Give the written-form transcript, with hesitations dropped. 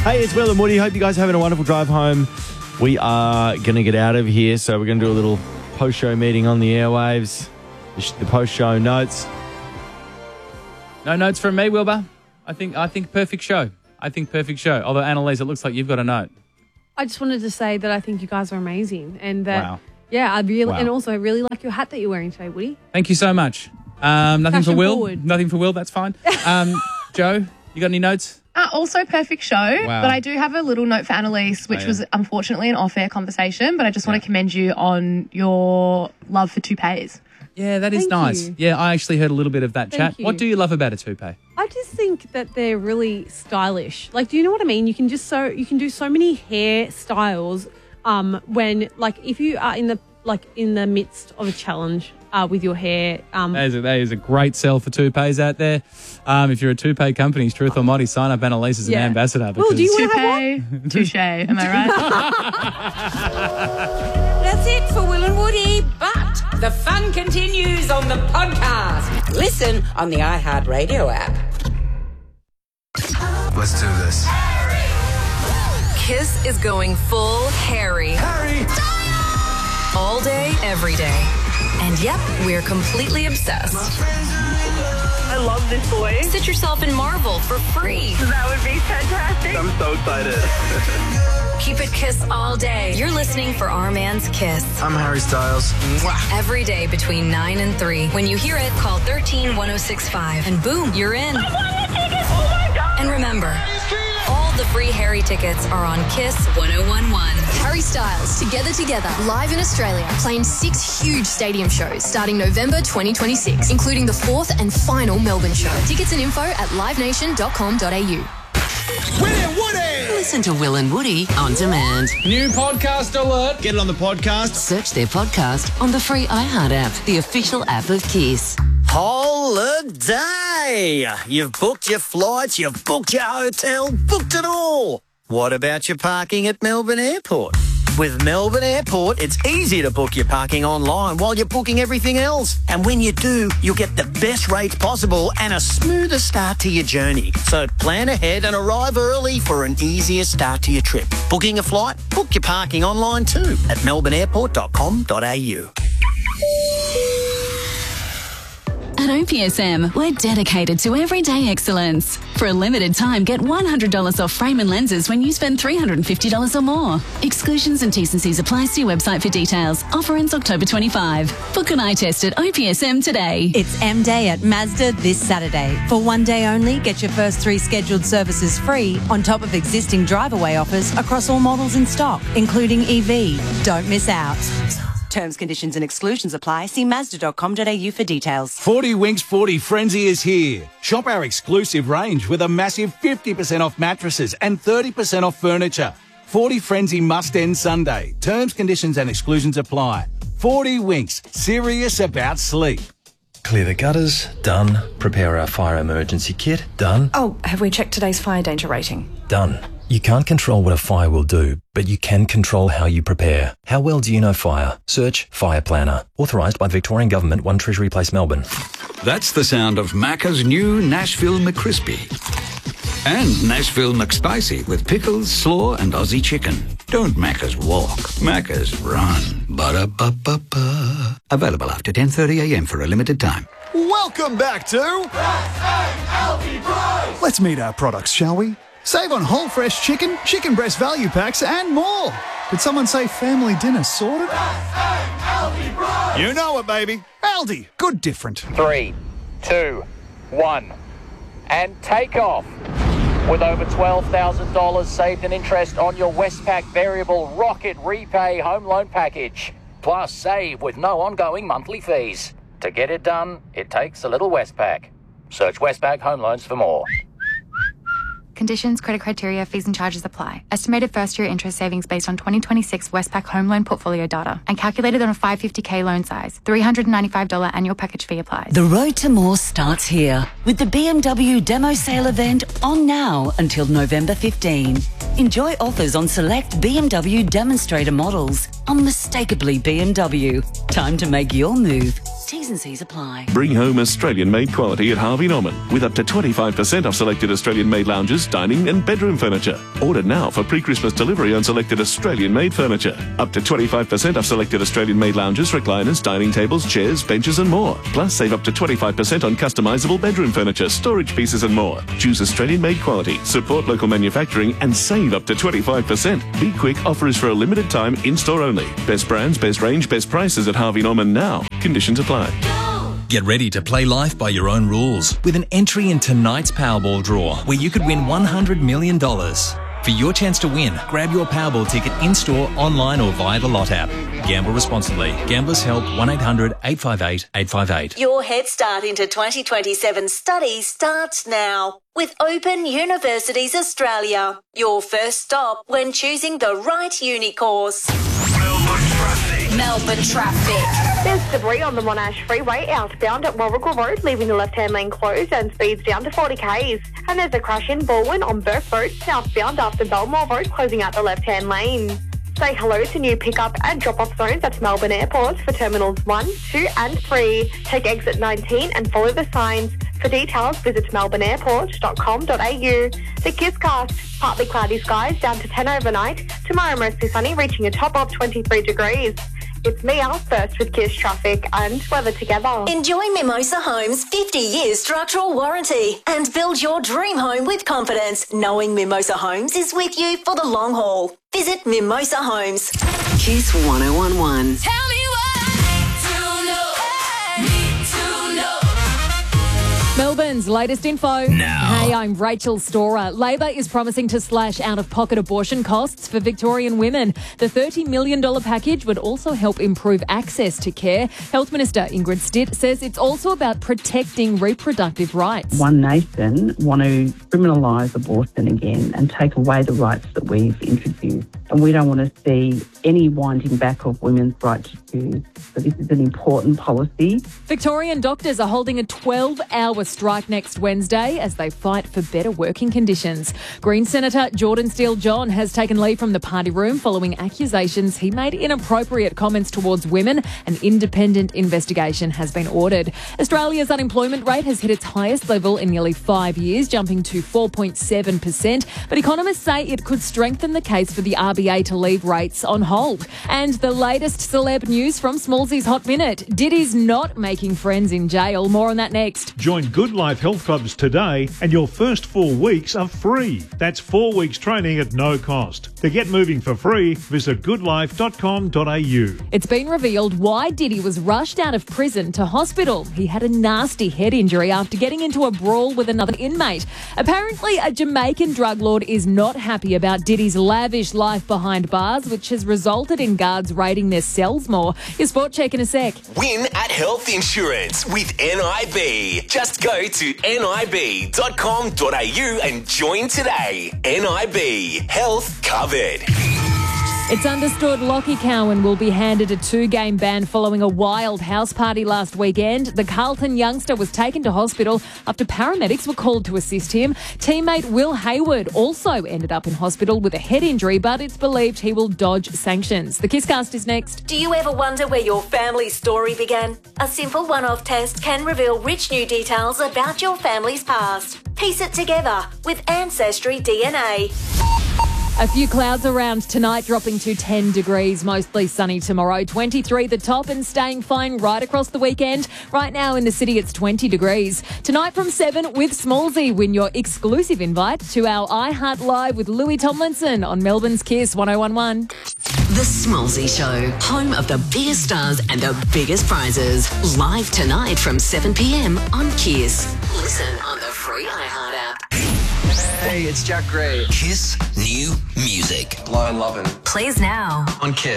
Hey, it's Will and Woody. Hope you guys are having a wonderful drive home. We are going to get out of here, so we're going to do a little post-show meeting on the airwaves. The post-show notes. No notes from me, Wilbur. I think perfect show. Although, Annalise, it looks like you've got a note. I just wanted to say that I think you guys are amazing, and that Wow. I really and also I really like your hat that you're wearing today, Woody. Thank you so much. Nothing Fashion for Will. forward. Nothing for Will. That's fine. Joe, you got any notes? Also perfect show, Wow. but I do have a little note for Annalise, which was unfortunately an off-air conversation, but I just want to commend you on your love for toupees. Yeah, that is Thank nice. you. Yeah, I actually heard a little bit of that chat. you. What do you love about a toupee? I just think that they're really stylish. Like, do you know what I mean? You can do so many hair styles. When if you are in the midst of a challenge with your hair. That is a great sell for toupees out there. If you're a toupee company, Truth or Mighty, sign up Annalise as an ambassador. Well, do you want to have one? Toupee, touche, am I right? That's it for Will and Woody, but the fun continues on the podcast. Listen on the iHeartRadio app. Let's do this. Kiss is going full Harry. All day, every day. And yep, we're completely obsessed. I love this boy. Sit yourself in Marvel for free. That would be fantastic. I'm so excited. Keep it Kiss all day. You're listening for Our Man's Kiss. I'm Harry Styles. Mwah. Every day between 9 and 3. When you hear it, call 13-1065. And boom, you're in. I won the ticket. Oh my God. And remember, all the free Harry tickets are on Kiss 1011. Harry Styles, Together, live in Australia, playing 6 huge stadium shows starting November 2026, including the 4th and final Melbourne show. Tickets and info at livenation.com.au. Will and Woody! Listen to Will and Woody on demand. New podcast alert. Get it on the podcast. Search their podcast on the free iHeart app, the official app of Kiss. Holiday! You've booked your flights, you've booked your hotel, booked it all. What about your parking at Melbourne Airport? With Melbourne Airport, it's easy to book your parking online while you're booking everything else. And when you do, you'll get the best rates possible and a smoother start to your journey. So plan ahead and arrive early for an easier start to your trip. Booking a flight? Book your parking online too at melbourneairport.com.au. At OPSM, we're dedicated to everyday excellence. For a limited time, get $100 off frame and lenses when you spend $350 or more. Exclusions and T&Cs apply. See website for details. Offer ends October 25. Book an eye test at OPSM today. It's M Day at Mazda this Saturday. For one day only, get your first 3 scheduled services free on top of existing drive-away offers across all models in stock, including EV. Don't miss out. Terms, conditions and exclusions apply. See Mazda.com.au for details. 40 Winks 40 Frenzy is here. Shop our exclusive range with a massive 50% off mattresses and 30% off furniture. 40 Frenzy must end Sunday. Terms, conditions and exclusions apply. 40 Winks, serious about sleep. Clear the gutters, done. Prepare our fire emergency kit, done. Oh, have we checked today's fire danger rating? Done. You can't control what a fire will do, but you can control how you prepare. How well do you know fire? Search Fire Planner. Authorised by the Victorian Government, 1 Treasury Place, Melbourne. That's the sound of Macca's new Nashville McCrispy. And Nashville McSpicy with pickles, slaw and Aussie chicken. Don't Macca's walk, Macca's run. Ba-da-ba-ba-ba. Available after 10:30am for a limited time. Welcome back to... Let's meet our products, shall we? Save on whole fresh chicken, chicken breast value packs and more. Did someone say family dinner sorted? You know it, baby. Aldi. Good different. 3, 2, 1. And take off. With over $12,000 saved in interest on your Westpac Variable Rocket Repay Home Loan Package. Plus save with no ongoing monthly fees. To get it done, it takes a little Westpac. Search Westpac Home Loans for more. Conditions, credit criteria, fees and charges apply. Estimated first-year interest savings based on 2026 Westpac home loan portfolio data and calculated on a 550k loan size. $395 annual package fee applies. The road to more starts here with the BMW demo sale event on now until November 15. Enjoy offers on select BMW demonstrator models. Unmistakably BMW. Time to make your move. T's and C's apply. Bring home Australian-made quality at Harvey Norman with up to 25% off selected Australian-made lounges, dining and bedroom furniture. Order now for pre-Christmas delivery on selected Australian-made furniture. Up to 25% off selected Australian-made lounges, recliners, dining tables, chairs, benches and more. Plus, save up to 25% on customisable bedroom furniture, storage pieces and more. Choose Australian-made quality, support local manufacturing and save up to 25%. Be quick, offer is for a limited time, in-store only. Best brands, best range, best prices at Harvey Norman now. Conditions apply. Get ready to play life by your own rules with an entry in tonight's Powerball draw where you could win $100 million. For your chance to win, grab your Powerball ticket in-store, online or via the Lot app. Gamble responsibly. Gamblers Help 1-800-858-858. Your head start into 2027 study starts now with Open Universities Australia. Your first stop when choosing the right uni course. Melbourne traffic. There's debris on the Monash Freeway outbound at Warrigal Road, leaving the left-hand lane closed and speeds down to 40 k's. And there's a crash in Baldwin on Burke Road, southbound after Belmore Road, closing out the left-hand lane. Say hello to new pick-up and drop-off zones at Melbourne Airport for Terminals 1, 2 and 3. Take exit 19 and follow the signs. For details, visit melbourneairport.com.au. The Kisscast, partly cloudy skies down to 10 overnight. Tomorrow mostly sunny, reaching a top of 23 degrees. It's Mia first with Kiss Traffic and weather together. Enjoy Mimosa Homes' 50-year structural warranty and build your dream home with confidence, knowing Mimosa Homes is with you for the long haul. Visit Mimosa Homes. Kiss 1011. Tell me Melbourne's latest info. Now. Hey, I'm Rachel Storer. Labor is promising to slash out-of-pocket abortion costs for Victorian women. The $30 million package would also help improve access to care. Health Minister Ingrid Stitt says it's also about protecting reproductive rights. One Nation want to criminalise abortion again and take away the rights that we've introduced. And we don't want to see any winding back of women's right to choose. So this is an important policy. Victorian doctors are holding a 12-hour strike next Wednesday as they fight for better working conditions. Green Senator Jordan Steele-John has taken leave from the party room following accusations he made inappropriate comments towards women. An independent investigation has been ordered. Australia's unemployment rate has hit its highest level in nearly 5 years, jumping to 4.7%. But economists say it could strengthen the case for the RBA to leave rates on hold. And the latest celeb news from Smallsy's Hot Minute. Diddy's not making friends in jail. More on that next. Join Good Life Health Clubs today and your first 4 weeks are free. That's 4 weeks training at no cost. To get moving for free, visit goodlife.com.au. It's been revealed why Diddy was rushed out of prison to hospital. He had a nasty head injury after getting into a brawl with another inmate. Apparently, a Jamaican drug lord is not happy about Diddy's lavish life behind bars, which has resulted in guards raiding their cells more. Your sport check in a sec. Win at Health Insurance with NIB. Just go to nib.com.au and join today. NIB. Health covered. It's understood Lockie Cowan will be handed a 2-game ban following a wild house party last weekend. The Carlton youngster was taken to hospital after paramedics were called to assist him. Teammate Will Hayward also ended up in hospital with a head injury, but it's believed he will dodge sanctions. The Kisscast is next. Do you ever wonder where your family's story began? A simple one-off test can reveal rich new details about your family's past. Piece it together with Ancestry DNA. A few clouds around tonight, dropping to 10 degrees, mostly sunny tomorrow. 23 the top and staying fine right across the weekend. Right now in the city, it's 20 degrees. Tonight from 7 with Smallsy, win your exclusive invite to our iHeart Live with Louis Tomlinson on Melbourne's Kiss 1011. The Smallsy Show, home of the biggest stars and the biggest prizes. Live tonight from 7 p.m. on Kiss. Listen on the free iHeart app. Hey, it's Jack Gray. Kiss New Music. Blind Lovin'. Plays now On Kiss.